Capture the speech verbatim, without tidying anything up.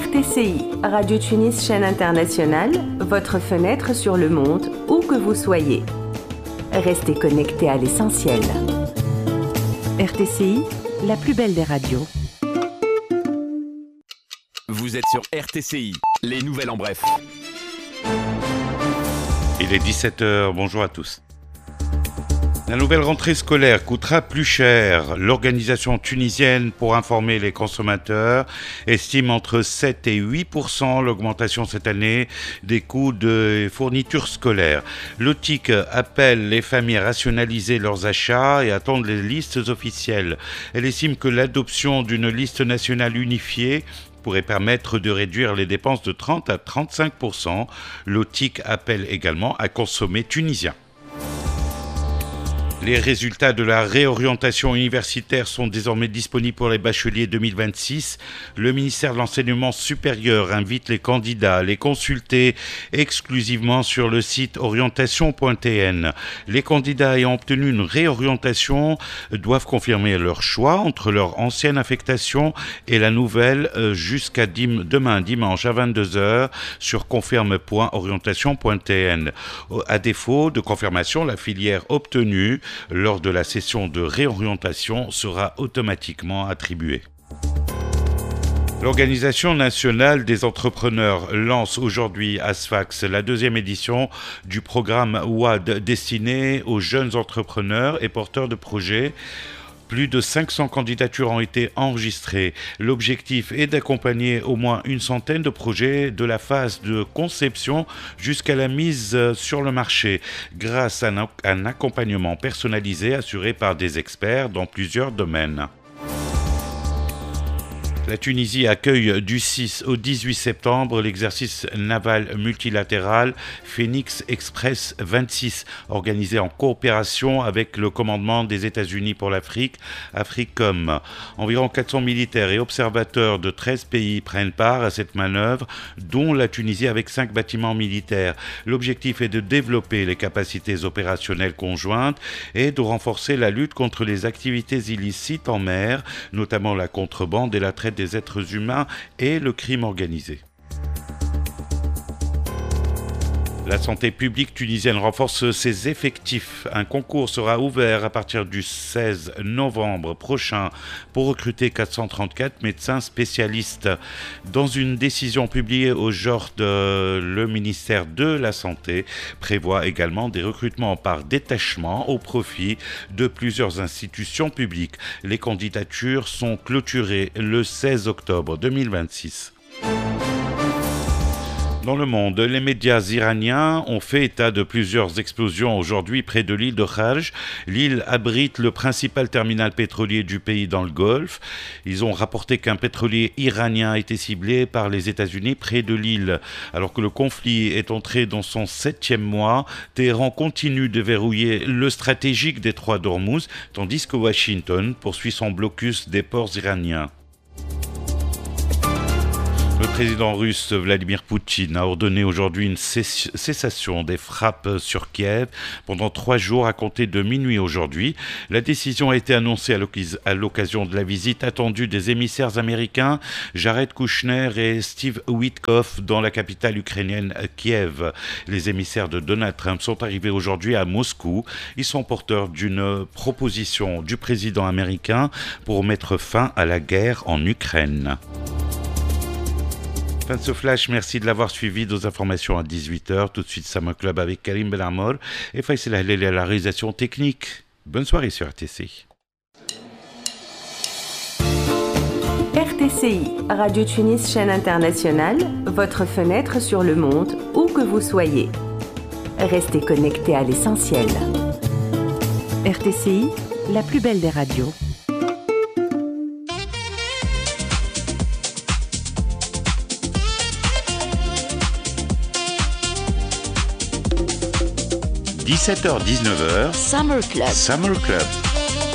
R T C I, Radio Tunis chaîne internationale, votre fenêtre sur le monde, où que vous soyez. Restez connectés à l'essentiel. R T C I, la plus belle des radios. Vous êtes sur R T C I, les nouvelles en bref. Il est dix-sept heures, bonjour à tous. La nouvelle rentrée scolaire coûtera plus cher. L'organisation tunisienne pour informer les consommateurs estime entre sept et huit pour cent l'augmentation cette année des coûts de fournitures scolaires. L'O T I C appelle les familles à rationaliser leurs achats et attendre les listes officielles. Elle estime que l'adoption d'une liste nationale unifiée pourrait permettre de réduire les dépenses de trente à trente-cinq pour cent. L'O T I C appelle également à consommer tunisien. Les résultats de la réorientation universitaire sont désormais disponibles pour les bacheliers deux mille vingt-six. Le ministère de l'Enseignement supérieur invite les candidats à les consulter exclusivement sur le site orientation point t n. Les candidats ayant obtenu une réorientation doivent confirmer leur choix entre leur ancienne affectation et la nouvelle jusqu'à dim- demain dimanche à vingt-deux heures sur confirme point orientation point t n. À défaut de confirmation, la filière obtenue lors de la session de réorientation sera automatiquement attribuée. L'Organisation nationale des entrepreneurs lance aujourd'hui à Sfax la deuxième édition du programme W A D destiné aux jeunes entrepreneurs et porteurs de projets. Plus de cinq cents candidatures ont été enregistrées. L'objectif est d'accompagner au moins une centaine de projets de la phase de conception jusqu'à la mise sur le marché, grâce à un accompagnement personnalisé assuré par des experts dans plusieurs domaines. La Tunisie accueille du six au dix-huit septembre l'exercice naval multilatéral Phoenix Express vingt-six, organisé en coopération avec le commandement des États-Unis pour l'Afrique, AFRICOM. Environ quatre cents militaires et observateurs de treize pays prennent part à cette manœuvre, dont la Tunisie avec cinq bâtiments militaires. L'objectif est de développer les capacités opérationnelles conjointes et de renforcer la lutte contre les activités illicites en mer, notamment la contrebande et la traite des êtres humains et le crime organisé. La santé publique tunisienne renforce ses effectifs. Un concours sera ouvert à partir du seize novembre prochain pour recruter quatre cent trente-quatre médecins spécialistes. Dans une décision publiée au Jord, le ministère de la Santé prévoit également des recrutements par détachement au profit de plusieurs institutions publiques. Les candidatures sont clôturées le seize octobre deux mille vingt-six. Dans le monde, les médias iraniens ont fait état de plusieurs explosions aujourd'hui près de l'île de Kharj. L'île abrite le principal terminal pétrolier du pays dans le Golfe. Ils ont rapporté qu'un pétrolier iranien a été ciblé par les États-Unis près de l'île. Alors que le conflit est entré dans son septième mois, Téhéran continue de verrouiller le stratégique détroit d'Ormuz, tandis que Washington poursuit son blocus des ports iraniens. Le président russe Vladimir Poutine a ordonné aujourd'hui une cessation des frappes sur Kiev pendant trois jours à compter de minuit aujourd'hui. La décision a été annoncée à l'occasion de la visite attendue des émissaires américains Jared Kushner et Steve Witkoff dans la capitale ukrainienne Kiev. Les émissaires de Donald Trump sont arrivés aujourd'hui à Moscou. Ils sont porteurs d'une proposition du président américain pour mettre fin à la guerre en Ukraine. Fin de ce flash, merci de l'avoir suivi. Nos informations à dix-huit heures. Tout de suite, Summer Club avec Karim Benamor et Faisal Ahleli à la réalisation technique. Bonne soirée sur R T C I. R T C I, Radio Tunis chaîne internationale, votre fenêtre sur le monde, où que vous soyez. Restez connectés à l'essentiel. R T C I, la plus belle des radios. dix-sept heures dix-neuf heures, Summer Club. Summer Club.